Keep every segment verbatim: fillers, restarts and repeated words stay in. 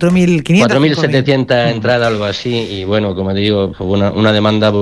cuatro mil quinientas. cuatro mil setecientas entradas, algo así, y bueno, como te digo, pues una, una demanda...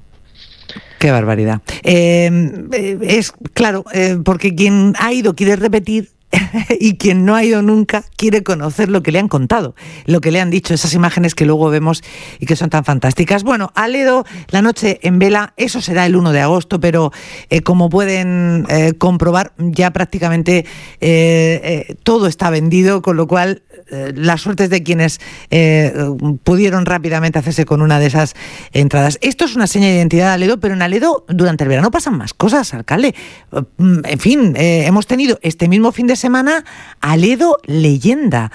Qué barbaridad. Eh, es claro, eh, porque quien ha ido quiere repetir y quien no ha ido nunca quiere conocer lo que le han contado, lo que le han dicho, esas imágenes que luego vemos y que son tan fantásticas. Bueno, Aledo, la noche en vela, eso será el uno de agosto, pero eh, como pueden eh, comprobar, ya prácticamente eh, eh, todo está vendido, con lo cual eh, la suerte es de quienes eh, pudieron rápidamente hacerse con una de esas entradas. Esto es una seña de identidad de Aledo, pero en Aledo durante el verano pasan más cosas, alcalde. En fin, eh, hemos tenido este mismo fin de semana Aledo Leyenda.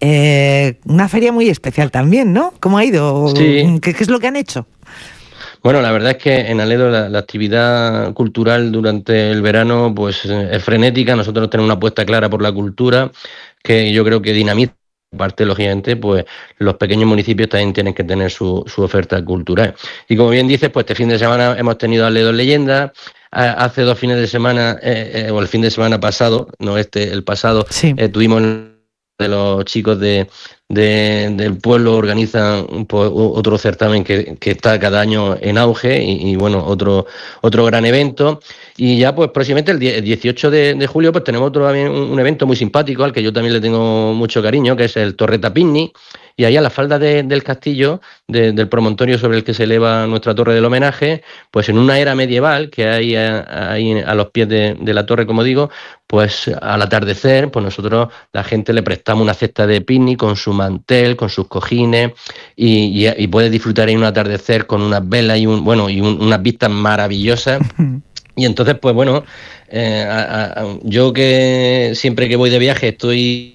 Eh, una feria muy especial también, ¿no? ¿Cómo ha ido? Sí. ¿Qué, qué es lo que han hecho? Bueno, la verdad es que en Aledo la, la actividad cultural durante el verano pues es frenética. Nosotros tenemos una apuesta clara por la cultura que yo creo que dinamiza. Aparte, lógicamente, pues los pequeños municipios también tienen que tener su, su oferta cultural. Y como bien dices, pues este fin de semana hemos tenido Aledo Leyenda. Hace dos fines de semana, eh, eh, o el fin de semana pasado, no este, el pasado, sí. eh, tuvimos de los chicos de, de del pueblo organizan pues, otro certamen que, que está cada año en auge y, y bueno, otro otro gran evento. Y ya pues próximamente el dieciocho de, de julio pues tenemos otro también un, un evento muy simpático al que yo también le tengo mucho cariño, que es el Torreta Picnic. Y ahí a la falda de, del castillo, de, del promontorio sobre el que se eleva nuestra torre del homenaje, pues en una era medieval que hay ahí a, a los pies de, de la torre, como digo, pues al atardecer, pues nosotros la gente le prestamos una cesta de picnic con su mantel, con sus cojines, y, y, y puede disfrutar en un atardecer con unas velas y un bueno y un, unas vistas maravillosas. Y entonces, pues bueno, eh, a, a, yo que siempre que voy de viaje estoy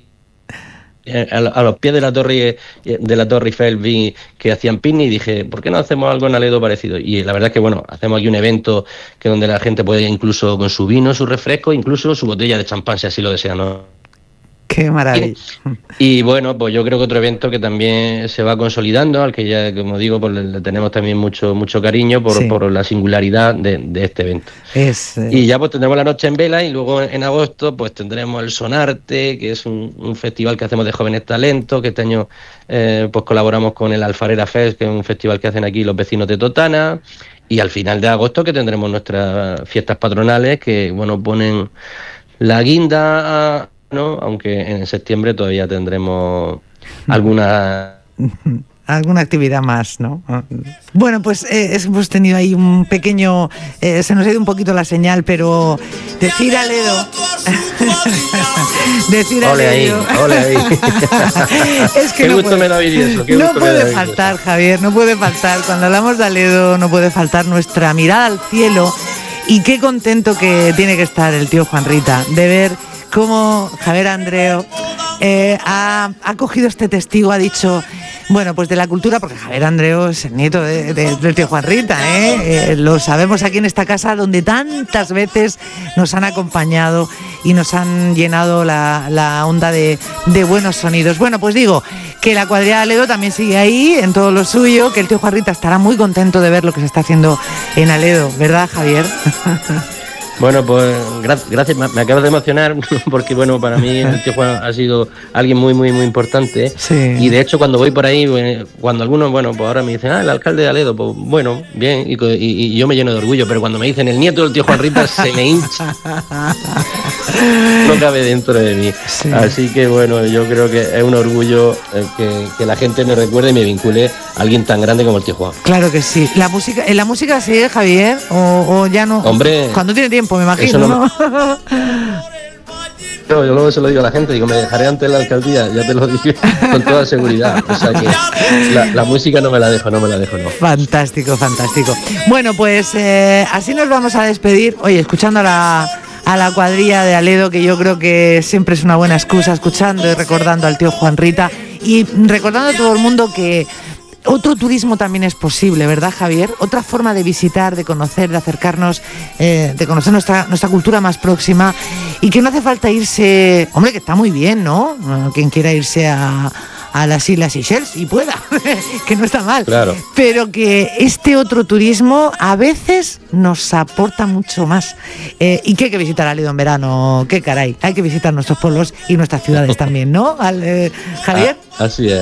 A, a los pies de la torre de la torre Eiffel, vi que hacían picnic y dije, ¿por qué no hacemos algo en Aledo parecido? Y la verdad es que bueno, hacemos aquí un evento que donde la gente puede incluso con su vino, su refresco, incluso su botella de champán si así lo desea, ¿no? Qué maravilla. Y, y bueno, pues yo creo que otro evento que también se va consolidando, al que ya, como digo, pues le, le tenemos también mucho mucho cariño por, sí. por la singularidad de, de este evento. Es, eh... Y ya pues tendremos la noche en vela y luego en agosto pues tendremos el Sonarte, que es un, un festival que hacemos de jóvenes talentos, que este año eh, pues colaboramos con el Alfarera Fest, que es un festival que hacen aquí los vecinos de Totana. Y al final de agosto que tendremos nuestras fiestas patronales, que bueno, ponen la guinda a, ¿no? Aunque en septiembre todavía tendremos alguna... alguna actividad más, ¿no? Bueno, pues eh, hemos tenido ahí un pequeño... Eh, se nos ha ido un poquito la señal, pero decir Aledo... decir ole Aledo... ahí, ole ahí. Es que qué no gusto puede, me da oír eso. Qué no gusto puede me da faltar, eso. Javier, no puede faltar. Cuando hablamos de Aledo no puede faltar nuestra mirada al cielo. Y qué contento que tiene que estar el tío Juan Rita de ver cómo Javier Andreu eh, ha, ha cogido este testigo, ha dicho, bueno, pues de la cultura, porque Javier Andreu es el nieto de, de, del tío Juan Rita, ¿eh? Eh, lo sabemos aquí en esta casa donde tantas veces nos han acompañado y nos han llenado la, la onda de, de buenos sonidos. Bueno, pues digo que la cuadrilla de Aledo también sigue ahí en todo lo suyo, que el tío Juan Rita estará muy contento de ver lo que se está haciendo en Aledo, ¿verdad, Javier? Bueno, pues gracias, gracias. Me acabas de emocionar porque, bueno, para mí el tío Juan ha sido alguien muy, muy, muy importante. Sí. Y de hecho, cuando voy por ahí, cuando algunos, bueno, pues ahora me dicen, ah, el alcalde de Aledo, pues bueno, bien, y, y, y yo me lleno de orgullo, pero cuando me dicen el nieto del tío Juan Rita, se me hincha. No cabe dentro de mí. Sí. Así que, bueno, yo creo que es un orgullo que, que la gente me recuerde y me vincule a alguien tan grande como el tío Juan. Claro que sí. ¿La música, ¿en la música sigue, Javier? ¿O, o ya no? Hombre. Cuando tiene tiempo, me imagino, no, ¿no? Yo luego se lo digo a la gente, digo, me dejaré antes la alcaldía, ya te lo digo con toda seguridad. O sea que la, la música no me la dejo, no me la dejo, no. Fantástico, fantástico. Bueno, pues eh, así nos vamos a despedir. Oye, escuchando a la, a la cuadrilla de Aledo, que yo creo que siempre es una buena excusa, escuchando y recordando al tío Juan Rita y recordando a todo el mundo que otro turismo también es posible, ¿verdad, Javier? Otra forma de visitar, de conocer, de acercarnos, eh, de conocer nuestra, nuestra cultura más próxima y que no hace falta irse... Hombre, que está muy bien, ¿no? Quien quiera irse a, a las Islas Seychelles y pueda, que no está mal. Claro. Pero que este otro turismo a veces nos aporta mucho más. Eh, y que hay que visitar Aledo en verano, qué caray. Hay que visitar nuestros pueblos y nuestras ciudades también, ¿no, Al, eh, Javier? Ah, así es.